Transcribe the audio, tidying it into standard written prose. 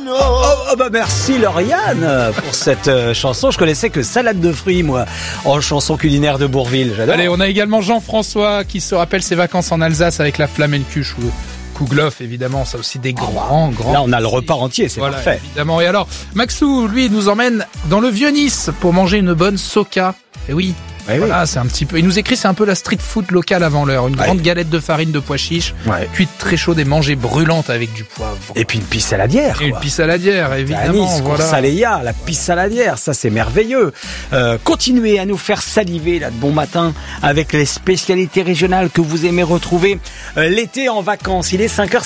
Merci Lauriane pour cette chanson. Je connaissais que salade de fruits, moi, en chanson culinaire de Bourvil. J'adore. Allez, on a également Jean-François qui se rappelle ses vacances en Alsace avec la Flamencuche ou Kouglof, évidemment, ça aussi des grands. Là, on a le repas entier, c'est voilà, parfait. Évidemment. Et alors, Maxou, lui, nous emmène dans le Vieux-Nice pour manger une bonne soca. Et oui. Voilà, c'est un petit peu. Il nous écrit, c'est un peu la street food locale avant l'heure. Une grande galette de farine de pois chiches, cuite très chaude et mangée brûlante avec du poivre. Et puis une pisse saladière. Et une pisse saladière, évidemment. Nice, voilà. Saléa, la pisse saladière, ça c'est merveilleux. Continuez à nous faire saliver là de bon matin avec les spécialités régionales que vous aimez retrouver l'été en vacances. Il est 5h.